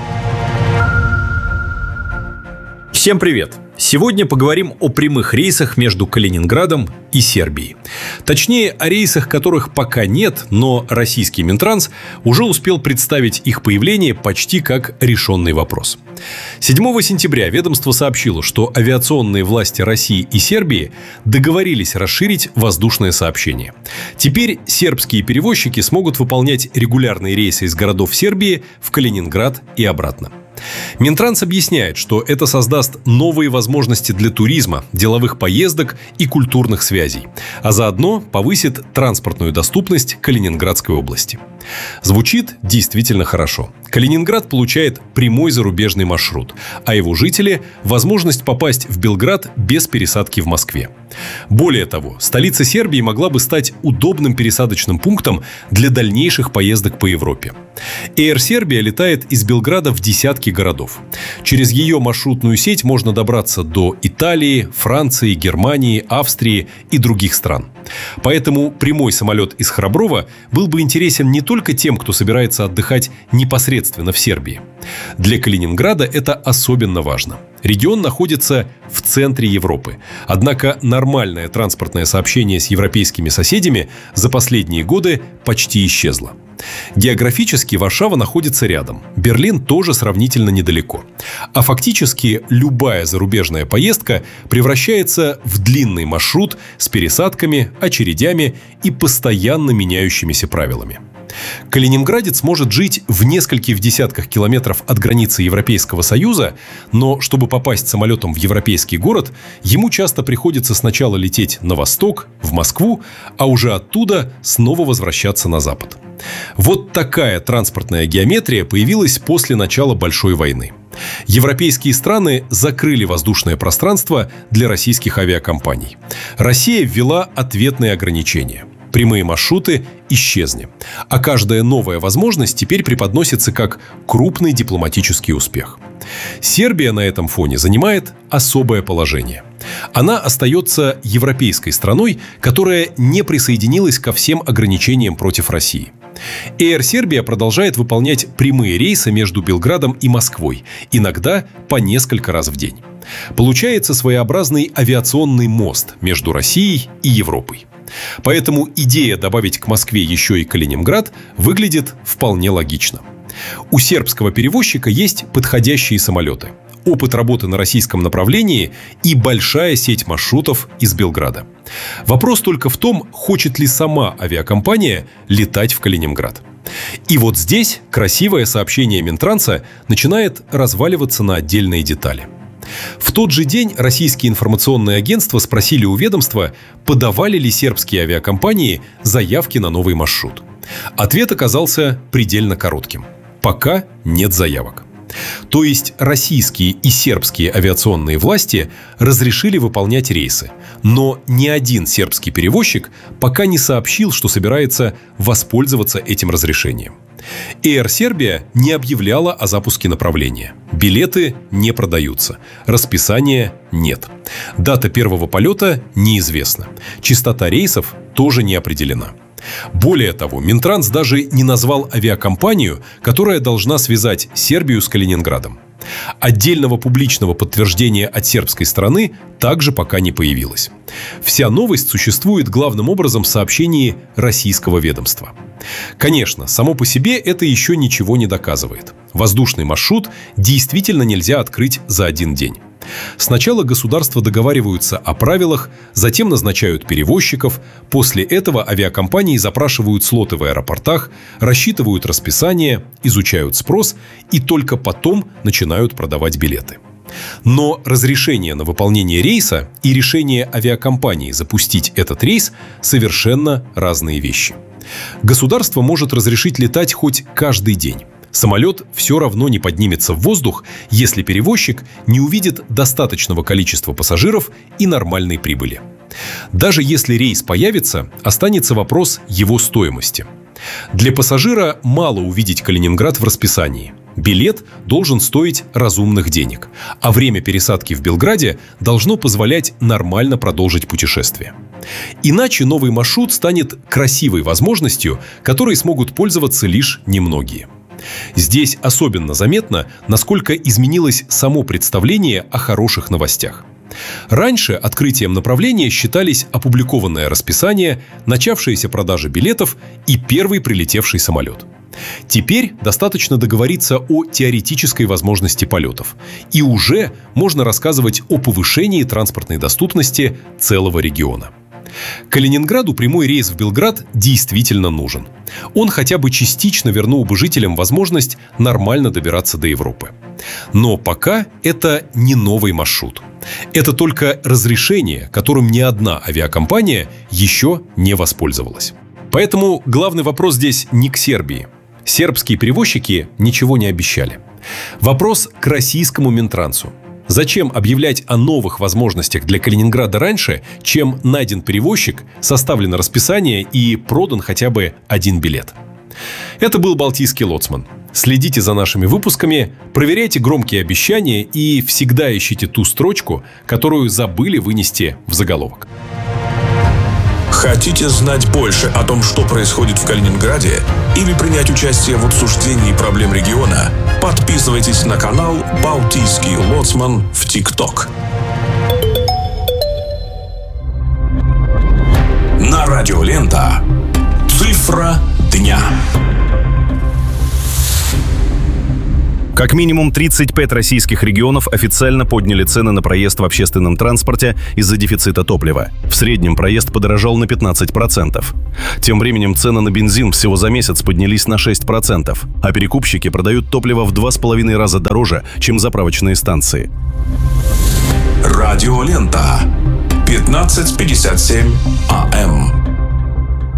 Всем привет! Сегодня поговорим о прямых рейсах между Калининградом и Сербией. Точнее, о рейсах, которых пока нет, но российский Минтранс уже успел представить их появление почти как решенный вопрос. 7 сентября ведомство сообщило, что авиационные власти России и Сербии договорились расширить воздушное сообщение. Теперь сербские перевозчики смогут выполнять регулярные рейсы из городов Сербии в Калининград и обратно. Минтранс объясняет, что это создаст новые возможности для туризма, деловых поездок и культурных связей, а заодно повысит транспортную доступность Калининградской области. Звучит действительно хорошо. Калининград получает прямой зарубежный маршрут, а его жители – возможность попасть в Белград без пересадки в Москве. Более того, столица Сербии могла бы стать удобным пересадочным пунктом для дальнейших поездок по Европе. Air Serbia летает из Белграда в десятки городов. Через ее маршрутную сеть можно добраться до Италии, Франции, Германии, Австрии и других стран. Поэтому прямой самолет из Храброва был бы интересен не только тем, кто собирается отдыхать непосредственно в Сербии. Для Калининграда это особенно важно. Регион находится в центре Европы. Однако нормальное транспортное сообщение с европейскими соседями за последние годы почти исчезло. Географически Варшава находится рядом. Берлин тоже сравнительно недалеко. А фактически любая зарубежная поездка превращается в длинный маршрут с пересадками, очередями и постоянно меняющимися правилами. Калининградец может жить в нескольких десятках километров от границы Европейского Союза, но чтобы попасть самолетом в европейский город, ему часто приходится сначала лететь на восток, в Москву, а уже оттуда снова возвращаться на запад. Вот такая транспортная геометрия появилась после начала Большой войны. Европейские страны закрыли воздушное пространство для российских авиакомпаний. Россия ввела ответные ограничения. Прямые маршруты исчезли. А каждая новая возможность теперь преподносится как крупный дипломатический успех. Сербия на этом фоне занимает особое положение. Она остается европейской страной, которая не присоединилась ко всем ограничениям против России. Air Serbia продолжает выполнять прямые рейсы между Белградом и Москвой, иногда по несколько раз в день. Получается своеобразный авиационный мост между Россией и Европой. Поэтому идея добавить к Москве еще и Калининград выглядит вполне логично. У сербского перевозчика есть подходящие самолеты, опыт работы на российском направлении и большая сеть маршрутов из Белграда. Вопрос только в том, хочет ли сама авиакомпания летать в Калининград. И вот здесь красивое сообщение Минтранса начинает разваливаться на отдельные детали. В тот же день российские информационные агентства спросили у ведомства, подавали ли сербские авиакомпании заявки на новый маршрут. Ответ оказался предельно коротким. Пока нет заявок. То есть российские и сербские авиационные власти разрешили выполнять рейсы, но ни один сербский перевозчик пока не сообщил, что собирается воспользоваться этим разрешением. Air Serbia не объявляла о запуске направления. Билеты не продаются. Расписания нет. Дата первого полета неизвестна. Частота рейсов тоже не определена. Более того, Минтранс даже не назвал авиакомпанию, которая должна связать Сербию с Калининградом. Отдельного публичного подтверждения от сербской стороны также пока не появилось. Вся новость существует главным образом в сообщении российского ведомства. Конечно, само по себе это еще ничего не доказывает. Воздушный маршрут действительно нельзя открыть за один день. Сначала государства договариваются о правилах, затем назначают перевозчиков, после этого авиакомпании запрашивают слоты в аэропортах, рассчитывают расписание, изучают спрос и только потом начинают продавать билеты. Но разрешение на выполнение рейса и решение авиакомпании запустить этот рейс – совершенно разные вещи. Государство может разрешить летать хоть каждый день. Самолет все равно не поднимется в воздух, если перевозчик не увидит достаточного количества пассажиров и нормальной прибыли. Даже если рейс появится, останется вопрос его стоимости. Для пассажира мало увидеть Калининград в расписании. Билет должен стоить разумных денег, а время пересадки в Белграде должно позволять нормально продолжить путешествие. Иначе новый маршрут станет красивой возможностью, которой смогут пользоваться лишь немногие. Здесь особенно заметно, насколько изменилось само представление о хороших новостях. Раньше открытием направления считались опубликованное расписание, начавшиеся продажи билетов и первый прилетевший самолет. Теперь достаточно договориться о теоретической возможности полетов, и уже можно рассказывать о повышении транспортной доступности целого региона. Калининграду прямой рейс в Белград действительно нужен. Он хотя бы частично вернул бы жителям возможность нормально добираться до Европы. Но пока это не новый маршрут. Это только разрешение, которым ни одна авиакомпания еще не воспользовалась. Поэтому главный вопрос здесь не к Сербии. Сербские перевозчики ничего не обещали. Вопрос к российскому Минтрансу. Зачем объявлять о новых возможностях для Калининграда раньше, чем найден перевозчик, составлено расписание и продан хотя бы один билет? Это был Балтийский лоцман. Следите за нашими выпусками, проверяйте громкие обещания и всегда ищите ту строчку, которую забыли вынести в заголовок. Хотите знать больше о том, что происходит в Калининграде, или принять участие в обсуждении проблем региона? Подписывайтесь на канал «Балтийский лоцман» в ТикТок. На радио «Лента» цифра дня. Как минимум 35 российских регионов официально подняли цены на проезд в общественном транспорте из-за дефицита топлива. В среднем проезд подорожал на 15%. Тем временем цены на бензин всего за месяц поднялись на 6%, а перекупщики продают топливо в 2,5 раза дороже, чем заправочные станции. Радио «Лента». 15:57 АМ.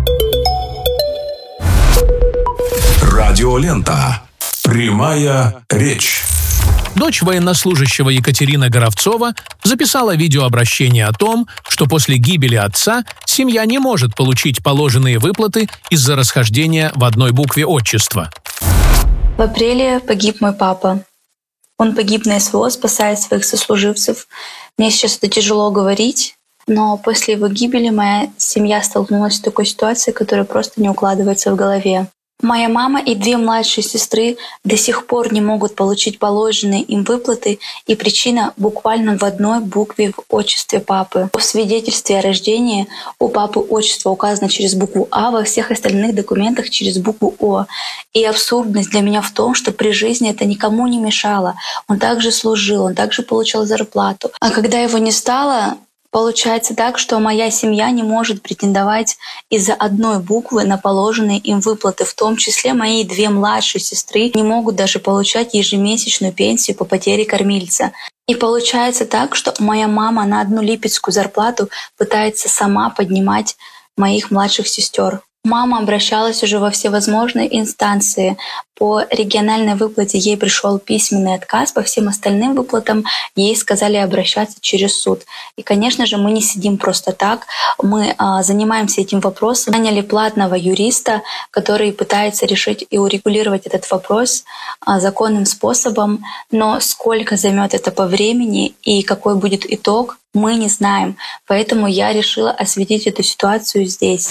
Радио «Лента». Прямая речь. Дочь военнослужащего Екатерина Горовцова записала видеообращение о том, что после гибели отца семья не может получить положенные выплаты из-за расхождения в одной букве отчества. В апреле погиб мой папа. Он погиб на СВО, спасая своих сослуживцев. Мне сейчас это тяжело говорить, но после его гибели моя семья столкнулась с такой ситуацией, которая просто не укладывается в голове. Моя мама и 2 младшие сестры до сих пор не могут получить положенные им выплаты, и причина буквально в одной букве в отчестве папы. В свидетельстве о рождении у папы отчество указано через букву А, во всех остальных документах через букву О. И абсурдность для меня в том, что при жизни это никому не мешало. Он также служил, он также получал зарплату. А когда его не стало, получается так, что моя семья не может претендовать из-за одной буквы на положенные им выплаты. В том числе мои 2 младшие сестры не могут даже получать ежемесячную пенсию по потере кормильца. И получается так, что моя мама на одну липецкую зарплату пытается сама поднимать моих младших сестер. Мама обращалась уже во всевозможные инстанции. По региональной выплате ей пришел письменный отказ, по всем остальным выплатам ей сказали обращаться через суд. И, конечно же, мы не сидим просто так, мы занимаемся этим вопросом. Наняли платного юриста, который пытается решить и урегулировать этот вопрос законным способом, но сколько займет это по времени и какой будет итог, мы не знаем. Поэтому я решила осветить эту ситуацию здесь.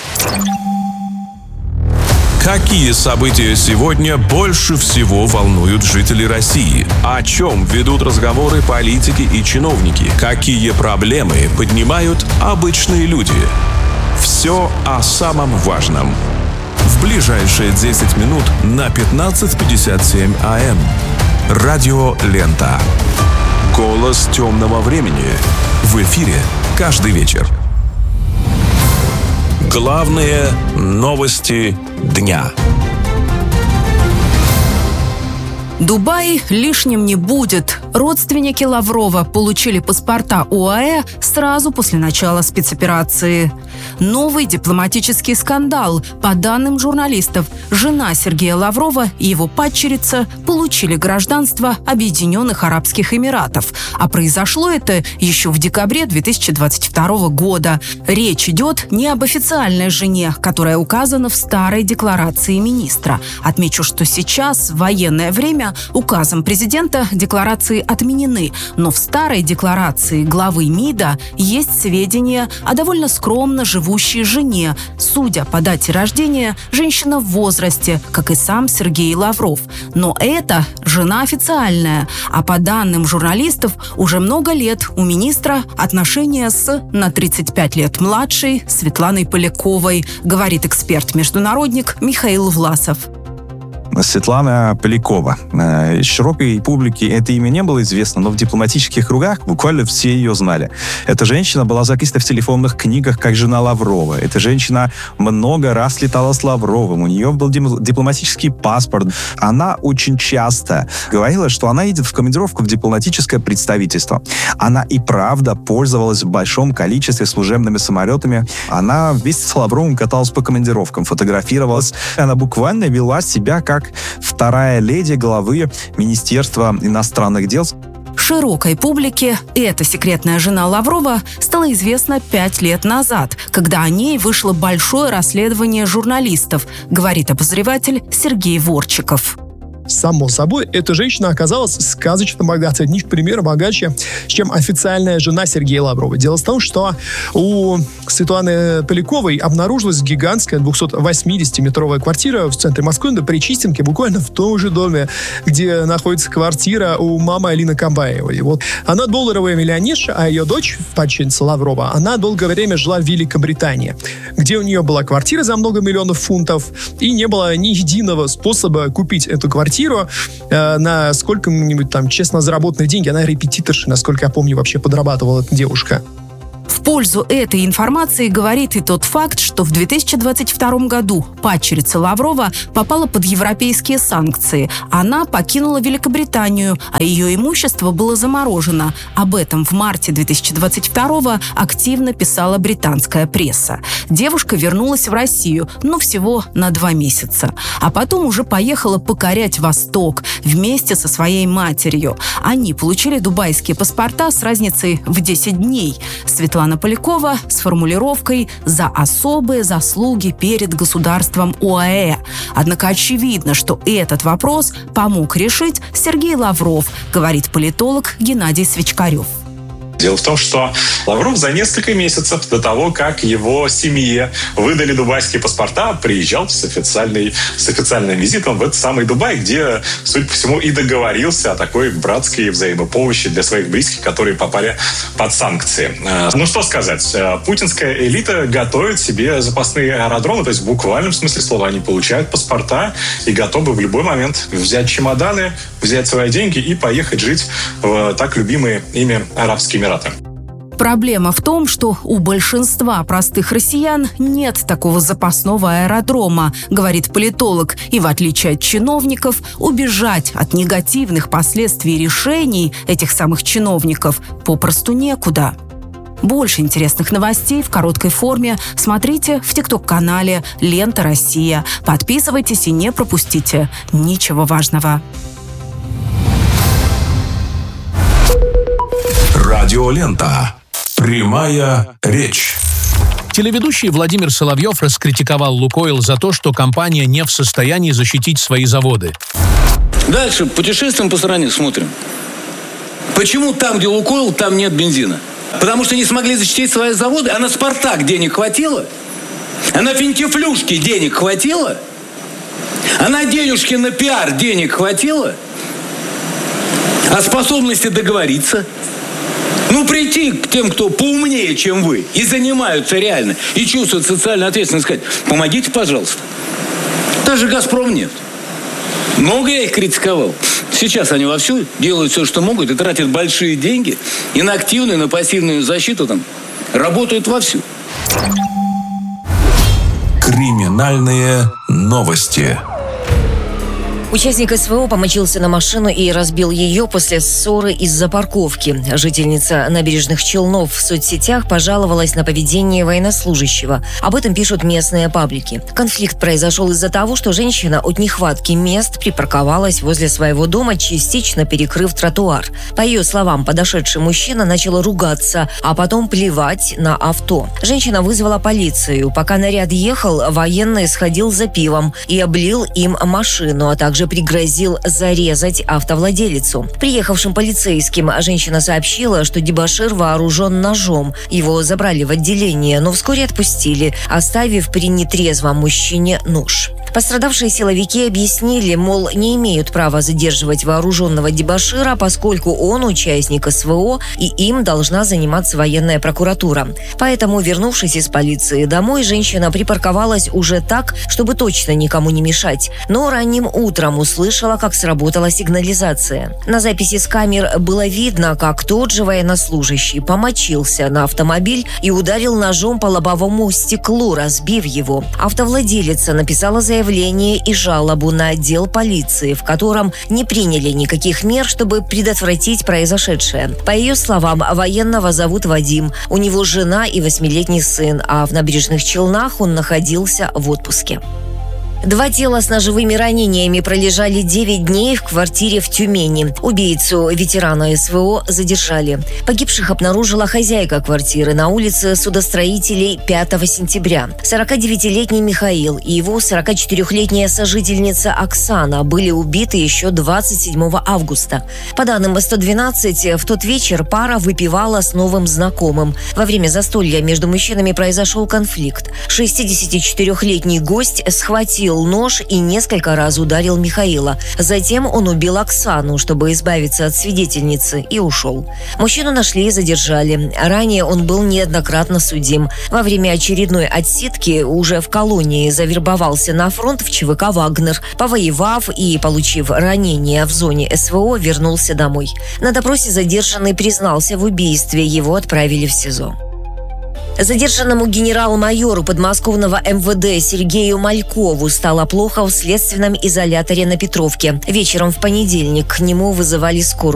Какие события сегодня больше всего волнуют жителей России? О чем ведут разговоры политики и чиновники? Какие проблемы поднимают обычные люди? Все о самом важном. В ближайшие 10 минут на 15:57 АМ. Радио «Лента». Голос темного времени. В эфире каждый вечер. Главные новости дня. Дубай лишним не будет. Родственники Лаврова получили паспорта ОАЭ сразу после начала спецоперации. Новый дипломатический скандал. По данным журналистов, жена Сергея Лаврова и его падчерица получили гражданство Объединенных Арабских Эмиратов. А произошло это еще в декабре 2022 года. Речь идет не об официальной жене, которая указана в старой декларации министра. Отмечу, что сейчас, в военное время, указом президента декларации отменены, но в старой декларации главы МИДа есть сведения о довольно скромно живущей жене. Судя по дате рождения, женщина в возрасте, как и сам Сергей Лавров. Но это жена официальная, а по данным журналистов, уже много лет у министра отношения с на 35 лет младшей Светланой Поляковой, говорит эксперт-международник Михаил Власов. Светлана Полякова. Широкой публике это имя не было известно, но в дипломатических кругах буквально все ее знали. Эта женщина была записана в телефонных книгах как жена Лаврова. Эта женщина много раз летала с Лавровым. У нее был дипломатический паспорт. Она очень часто говорила, что она едет в командировку в дипломатическое представительство. Она и правда пользовалась в большом количестве служебными самолетами. Она вместе с Лавровым каталась по командировкам, фотографировалась. Она буквально вела себя как вторая леди главы Министерства иностранных дел. Широкой публике эта секретная жена Лаврова стала известна 5 лет назад, когда о ней вышло большое расследование журналистов, говорит обозреватель Сергей Ворчиков. Само собой, эта женщина оказалась сказочно богатой, ни в пример богаче, чем официальная жена Сергея Лаврова. Дело в том, что у Светланы Поляковой обнаружилась гигантская 280-метровая квартира в центре Москвы на Причистенке, буквально в том же доме, где находится квартира у мамы Алины Камбаевой. Вот. Она долларовая миллионерша, а ее дочь, падчерица Лаврова, она долгое время жила в Великобритании, где у нее была квартира за много миллионов фунтов, и не было ни единого способа купить эту квартиру на сколько-нибудь там честно заработанные деньги. Она репетиторша, насколько я помню, вообще подрабатывала эта девушка. В пользу этой информации говорит и тот факт, что в 2022 году падчерица Лаврова попала под европейские санкции. Она покинула Великобританию, а ее имущество было заморожено. Об этом в марте 2022 активно писала британская пресса. Девушка вернулась в Россию, но всего на 2 месяца. А потом уже поехала покорять Восток вместе со своей матерью. Они получили дубайские паспорта с разницей в 10 дней. Светлана Полякова с формулировкой «за особые заслуги перед государством ОАЭ». Однако очевидно, что этот вопрос помог решить Сергей Лавров, говорит политолог Геннадий Свечкарев. Дело в том, что Лавров за несколько месяцев до того, как его семье выдали дубайские паспорта, приезжал с официальным визитом в этот самый Дубай, где, судя по всему, и договорился о такой братской взаимопомощи для своих близких, которые попали под санкции. Ну что сказать, путинская элита готовит себе запасные аэродромы, то есть в буквальном смысле слова они получают паспорта и готовы в любой момент взять чемоданы, взять свои деньги и поехать жить в так любимые ими Арабские Эмираты. Проблема в том, что у большинства простых россиян нет такого запасного аэродрома, говорит политолог, и в отличие от чиновников, убежать от негативных последствий решений этих самых чиновников попросту некуда. Больше интересных новостей в короткой форме смотрите в ТикТок-канале «Лента Россия». Подписывайтесь и не пропустите ничего важного. Радиолента. Прямая речь. Телеведущий Владимир Соловьев раскритиковал «Лукойл» за то, что компания не в состоянии защитить свои заводы. Дальше путешествуем по стране, смотрим. Почему там, где «Лукойл», там нет бензина? Потому что не смогли защитить свои заводы, а на «Спартак» денег хватило? А на финтифлюшки денег хватило? А на денежки на пиар денег хватило? А способности договориться? Ну, прийти к тем, кто поумнее, чем вы, и занимаются реально, и чувствуют социальную ответственность, сказать: помогите, пожалуйста. Даже «Газпромнефть». Много я их критиковал. Сейчас они вовсю делают все, что могут, и тратят большие деньги, и на активную, и на пассивную защиту там работают вовсю. Криминальные новости. Участник СВО помочился на машину и разбил ее после ссоры из-за парковки. Жительница набережных Челнов в соцсетях пожаловалась на поведение военнослужащего. Об этом пишут местные паблики. Конфликт произошел из-за того, что женщина от нехватки мест припарковалась возле своего дома, частично перекрыв тротуар. По ее словам, подошедший мужчина начал ругаться, а потом плевать на авто. Женщина вызвала полицию. Пока наряд ехал, военный сходил за пивом и облил им машину, а также пригрозил зарезать автовладелицу. Приехавшим полицейским женщина сообщила, что дебошир вооружен ножом. Его забрали в отделение, но вскоре отпустили, оставив при нетрезвом мужчине нож. Пострадавшие силовики объяснили, мол, не имеют права задерживать вооруженного дебошира, поскольку он участник СВО, и им должна заниматься военная прокуратура. Поэтому, вернувшись из полиции домой, женщина припарковалась уже так, чтобы точно никому не мешать. Но ранним утром услышала, как сработала сигнализация. На записи с камер было видно, как тот же военнослужащий помочился на автомобиль и ударил ножом по лобовому стеклу, разбив его. Автовладелица написала заявление и жалобу на отдел полиции, в котором не приняли никаких мер, чтобы предотвратить произошедшее. По ее словам, военного зовут Вадим. У него жена и 8-летний сын, а в Набережных Челнах он находился в отпуске. 2 тела с ножевыми ранениями пролежали 9 дней в квартире в Тюмени. Убийцу, ветерана СВО, задержали. Погибших обнаружила хозяйка квартиры на улице Судостроителей 5 сентября. 49-летний Михаил и его 44-летняя сожительница Оксана были убиты еще 27 августа. По данным 112, в тот вечер пара выпивала с новым знакомым. Во время застолья между мужчинами произошел конфликт. 64-летний гость схватил нож и несколько раз ударил Михаила. Затем он убил Оксану, чтобы избавиться от свидетельницы, и ушел. Мужчину нашли и задержали. Ранее он был неоднократно судим. Во время очередной отсидки уже в колонии завербовался на фронт в ЧВК «Вагнер». Повоевав и получив ранения в зоне СВО, вернулся домой. На допросе задержанный признался в убийстве. Его отправили в СИЗО. Задержанному генерал-майору подмосковного МВД Сергею Малькову стало плохо в следственном изоляторе на Петровке. Вечером в понедельник к нему вызывали скорую